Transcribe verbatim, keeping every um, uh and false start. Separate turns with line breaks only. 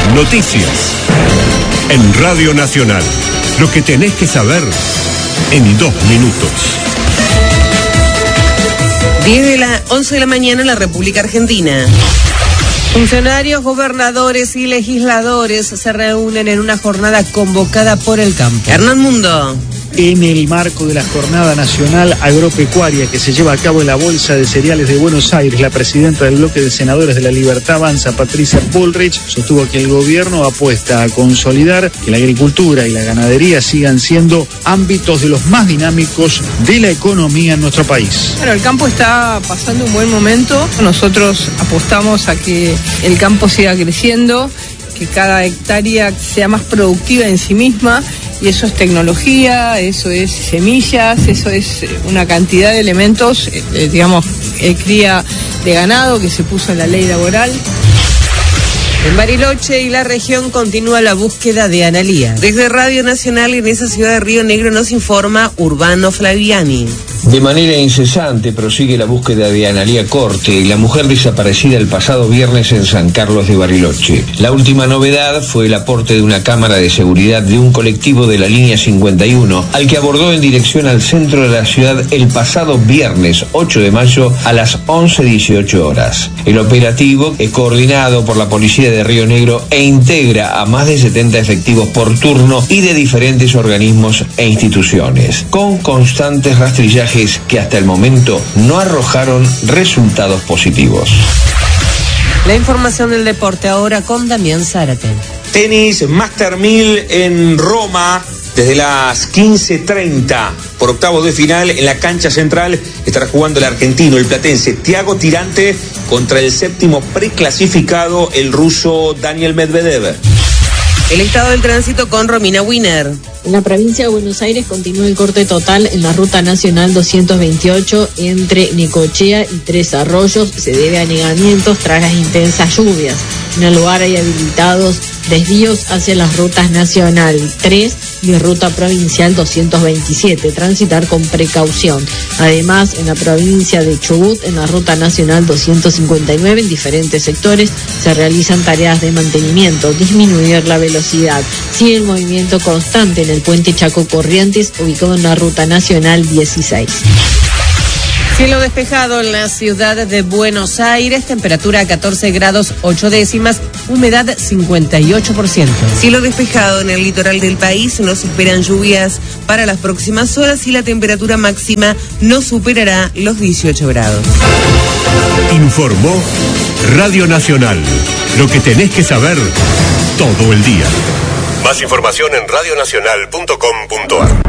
Noticias. En Radio Nacional. Lo que tenés que saber en dos minutos.
diez de la once de la mañana en la República Argentina. Funcionarios, gobernadores y legisladores se reúnen en una jornada convocada por el campo. Hernán Mundo.
En el marco de la Jornada Nacional Agropecuaria que se lleva a cabo en la Bolsa de Cereales de Buenos Aires, la presidenta del bloque de senadores de la Libertad Avanza, Patricia Bullrich, sostuvo que el gobierno apuesta a consolidar que la agricultura y la ganadería sigan siendo ámbitos de los más dinámicos de la economía en nuestro país.
Bueno, el campo está pasando un buen momento. Nosotros apostamos a que el campo siga creciendo, que cada hectárea sea más productiva en sí misma. Y eso es tecnología, eso es semillas, eso es una cantidad de elementos, eh, digamos, eh, cría de ganado que se puso en la ley laboral.
En Bariloche y la región continúa la búsqueda de Analía. Desde Radio Nacional en esa ciudad de Río Negro nos informa Urbano Flaviani.
De manera incesante prosigue la búsqueda de Analía Corte, la mujer desaparecida el pasado viernes en San Carlos de Bariloche. La última novedad fue el aporte de una cámara de seguridad de un colectivo de la línea cincuenta y uno, al que abordó en dirección al centro de la ciudad el pasado viernes ocho de mayo a las once dieciocho horas. El operativo es coordinado por la policía de Río Negro e integra a más de setenta efectivos por turno y de diferentes organismos e instituciones, con constantes rastrillajes que hasta el momento no arrojaron resultados positivos.
La información del deporte ahora con Damián Zárate.
Tenis Master mil en Roma desde las quince treinta. Por octavos de final en la cancha central estará jugando el argentino, el platense Thiago Tirante contra el séptimo preclasificado, el ruso Daniel Medvedev.
El estado del tránsito con Romina Wiener.
En la provincia de Buenos Aires continúa el corte total en la ruta nacional doscientos veintiocho entre Necochea y Tres Arroyos. Se debe a anegamientos tras las intensas lluvias. En el lugar hay habilitados desvíos hacia las rutas nacional tres y ruta provincial doscientos veintisiete. Transitar con precaución. Además, en la provincia de Chubut, en la ruta nacional doscientos cincuenta y nueve, en diferentes sectores se realizan tareas de mantenimiento, disminuir la velocidad. Sigue el movimiento constante en el puente Chaco Corrientes, ubicado en la ruta nacional dieciséis.
Cielo despejado en la ciudad de Buenos Aires, temperatura catorce grados ocho décimas, humedad cincuenta y ocho por ciento. Cielo despejado en el litoral del país, no se esperan lluvias para las próximas horas y la temperatura máxima no superará los dieciocho grados.
Informó Radio Nacional. Lo que tenés que saber todo el día. Más información en radionacional punto com punto ar.